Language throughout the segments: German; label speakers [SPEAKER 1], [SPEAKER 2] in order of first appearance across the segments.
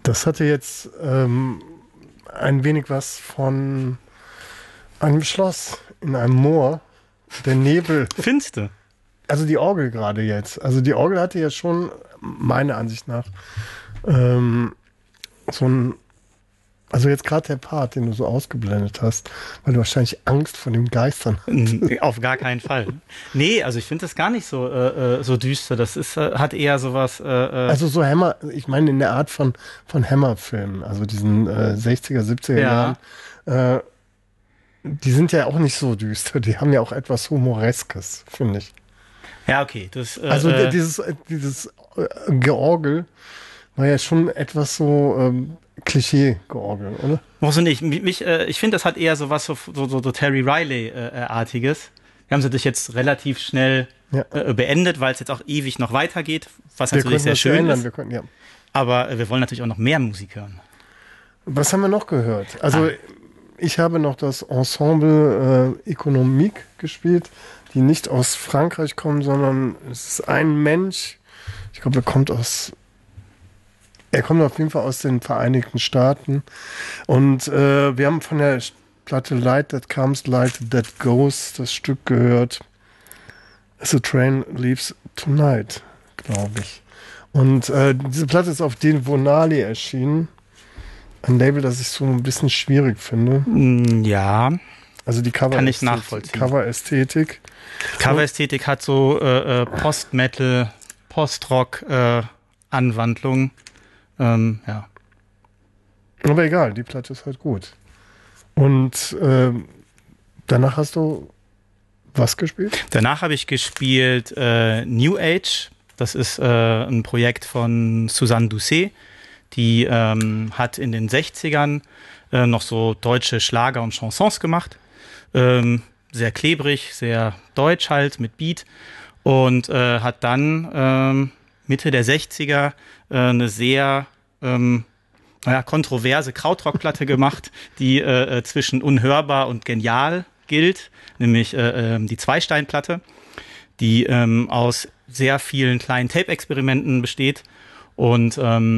[SPEAKER 1] Das hatte jetzt ein wenig was von einem Schloss in einem Moor. Der Nebel.
[SPEAKER 2] Finste.
[SPEAKER 1] Also die Orgel gerade jetzt. Also die Orgel hatte ja schon, meiner Ansicht nach, ähm, so ein, also jetzt gerade der Part, den du so ausgeblendet hast, weil du wahrscheinlich Angst vor den Geistern hattest.
[SPEAKER 2] Auf gar keinen Fall. Nee, also ich finde das gar nicht so düster. Das ist, hat eher sowas.
[SPEAKER 1] Also so Hammer, ich meine in der Art von Hammer-Filmen, also diesen 60er, 70er
[SPEAKER 2] Ja.
[SPEAKER 1] Jahren, die sind ja auch nicht so düster, die haben ja auch etwas Humoreskes, finde ich.
[SPEAKER 2] Ja, okay. Das,
[SPEAKER 1] Also dieses Georgel war ja schon etwas so Klischee-Georgel, oder?
[SPEAKER 2] Wo so nicht. Ich finde, das hat eher so was so Terry Riley-artiges. Wir haben sie natürlich jetzt relativ schnell
[SPEAKER 1] Ja.
[SPEAKER 2] beendet, weil es jetzt auch ewig noch weitergeht, was
[SPEAKER 1] Wir
[SPEAKER 2] natürlich
[SPEAKER 1] konnten
[SPEAKER 2] sehr
[SPEAKER 1] das
[SPEAKER 2] schön
[SPEAKER 1] ändern,
[SPEAKER 2] ist.
[SPEAKER 1] wir konnten, ja.
[SPEAKER 2] Aber wir wollen natürlich auch noch mehr Musik hören.
[SPEAKER 1] Was haben wir noch gehört? Also ich habe noch das Ensemble Economique gespielt, die nicht aus Frankreich kommen, sondern es ist ein Mensch, ich glaube, er kommt auf jeden Fall aus den Vereinigten Staaten. Und wir haben von der Platte Light That Comes, Light That Goes das Stück gehört. As the Train Leaves Tonight, glaube ich. Und diese Platte ist auf Delvonali erschienen. Ein Label, das ich so ein bisschen schwierig finde.
[SPEAKER 2] Ja,
[SPEAKER 1] Also die
[SPEAKER 2] kann ich nachvollziehen.
[SPEAKER 1] Cover-Ästhetik.
[SPEAKER 2] Coverästhetik hat so Post-Metal, Post-Rock Anwandlungen. Ja.
[SPEAKER 1] Aber egal, die Platte ist halt gut. Und danach hast du was gespielt?
[SPEAKER 2] Danach habe ich gespielt New Age. Das ist ein Projekt von Suzanne Doucet. Die hat in den 60ern noch so deutsche Schlager und Chansons gemacht. Sehr klebrig, sehr deutsch halt mit Beat. Und hat dann Mitte der 60er eine sehr kontroverse Krautrock-Platte gemacht, die zwischen unhörbar und genial gilt, nämlich die Zweistein-Platte, die aus sehr vielen kleinen Tape-Experimenten besteht und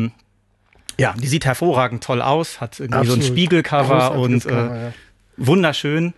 [SPEAKER 2] ja, die sieht hervorragend toll aus, hat irgendwie so ein Spiegelcover und
[SPEAKER 1] Cover,
[SPEAKER 2] wunderschön.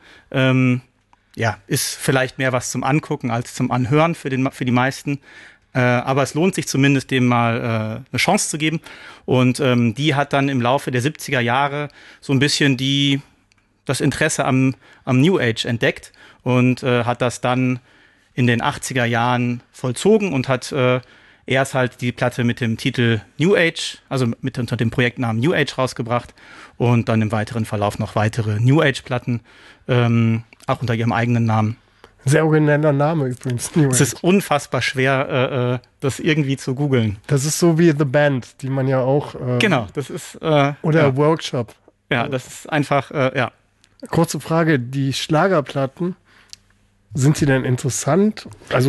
[SPEAKER 2] Ja, ist vielleicht mehr was zum Angucken als zum Anhören für die meisten. Aber es lohnt sich zumindest, dem mal eine Chance zu geben. Und die hat dann im Laufe der 70er Jahre so ein bisschen das Interesse am New Age entdeckt und hat das dann in den 80er Jahren vollzogen und hat erst halt die Platte mit dem Titel New Age, also unter dem Projektnamen New Age rausgebracht und dann im weiteren Verlauf noch weitere New Age-Platten, auch unter ihrem eigenen Namen.
[SPEAKER 1] Sehr origineller Name übrigens. New
[SPEAKER 2] Es
[SPEAKER 1] Age.
[SPEAKER 2] ist unfassbar schwer, das irgendwie zu googeln.
[SPEAKER 1] Das ist so wie The Band, die man ja auch...
[SPEAKER 2] Genau, das ist...
[SPEAKER 1] oder
[SPEAKER 2] ja.
[SPEAKER 1] Workshop.
[SPEAKER 2] Ja, das ist einfach, ja.
[SPEAKER 1] Kurze Frage, die Schlagerplatten, sind die denn interessant?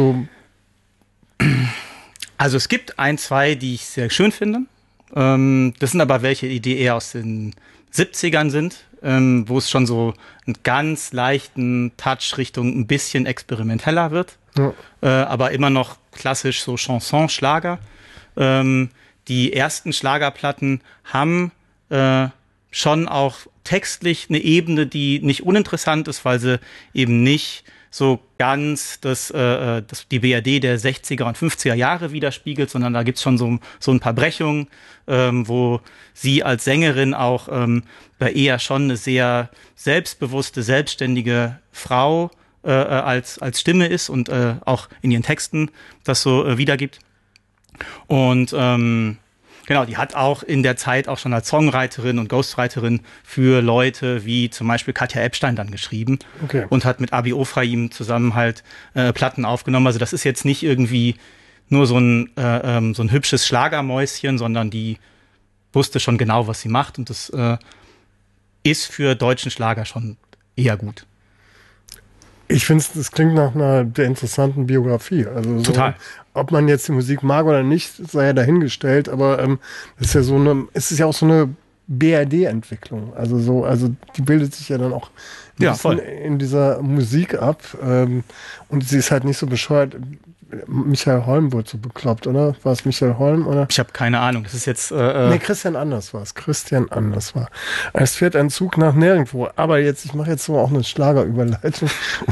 [SPEAKER 2] Also es gibt ein, zwei, die ich sehr schön finde. Das sind aber welche, die eher aus den 70ern sind, wo es schon so einen ganz leichten Touch Richtung ein bisschen experimenteller wird.
[SPEAKER 1] Ja.
[SPEAKER 2] Aber immer noch klassisch so Chanson-Schlager. Die ersten Schlagerplatten haben schon auch textlich eine Ebene, die nicht uninteressant ist, weil sie eben nicht so ganz die BRD der 60er und 50er Jahre widerspiegelt, sondern da gibt's schon so ein paar Brechungen, wo sie als Sängerin auch da eher schon eine sehr selbstbewusste, selbstständige Frau als Stimme ist und auch in ihren Texten das so wiedergibt. Und genau, die hat auch in der Zeit auch schon als Songwriterin und Ghostwriterin für Leute wie zum Beispiel Katja Epstein dann geschrieben.
[SPEAKER 1] Okay.
[SPEAKER 2] Und hat mit Abi Ofraim zusammen halt Platten aufgenommen. Also das ist jetzt nicht irgendwie nur so ein hübsches Schlagermäuschen, sondern die wusste schon genau, was sie macht. Und das ist für deutschen Schlager schon eher gut.
[SPEAKER 1] Ich finde, das klingt nach einer der interessanten Biografie. Also so,
[SPEAKER 2] Total.
[SPEAKER 1] ob man jetzt die Musik mag oder nicht, sei ja dahingestellt, aber das ist ja es ist ja auch so eine BRD-Entwicklung. Also die bildet sich ja dann auch
[SPEAKER 2] Ja, voll.
[SPEAKER 1] in dieser Musik ab. Und sie ist halt nicht so bescheuert. Michael Holm wurde so bekloppt, oder? War es Michael Holm, oder?
[SPEAKER 2] Ich habe keine Ahnung. Das ist jetzt.
[SPEAKER 1] Nee, Christian Anders war es. Christian Anders war. Es fährt ein Zug nach nirgendwo. Aber jetzt, ich mache jetzt so auch eine Schlagerüberleitung.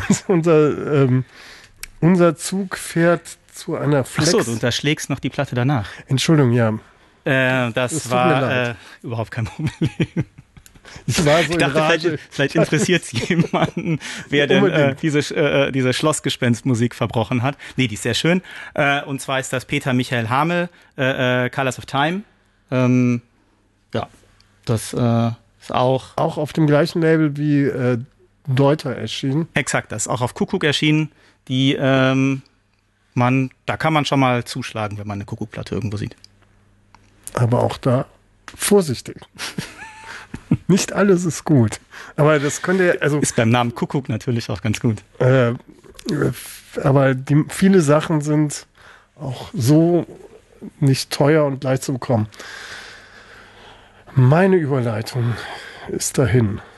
[SPEAKER 1] Unser Zug fährt zu einer Flex.
[SPEAKER 2] Achso, du unterschlägst noch die Platte danach.
[SPEAKER 1] Entschuldigung, ja.
[SPEAKER 2] Das war überhaupt kein Problem.
[SPEAKER 1] Ich war so
[SPEAKER 2] ich dachte, vielleicht interessiert es jemanden, wer denn diese Schlossgespenstmusik verbrochen hat. Nee, die ist sehr schön. Und zwar ist das Peter Michael Hamel, Colors of Time. Ja, das ist auch...
[SPEAKER 1] Auch auf dem gleichen Label wie Deuter erschienen.
[SPEAKER 2] Exakt, das ist auch auf Kuckuck erschienen. Die da kann man schon mal zuschlagen, wenn man eine Kuckuckplatte irgendwo sieht.
[SPEAKER 1] Aber auch da vorsichtig. Nicht alles ist gut. Aber das könnte also
[SPEAKER 2] ist beim Namen Kuckuck natürlich auch ganz gut.
[SPEAKER 1] Aber viele Sachen sind auch so nicht teuer und leicht zu bekommen. Meine Überleitung ist dahin.